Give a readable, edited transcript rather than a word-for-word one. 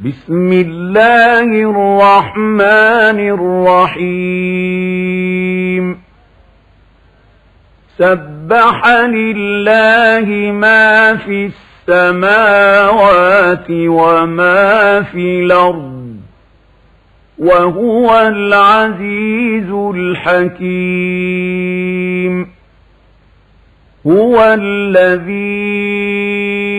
بسم الله الرحمن الرحيم سبح لله ما في السماوات وما في الأرض وهو العزيز الحكيم هو الذي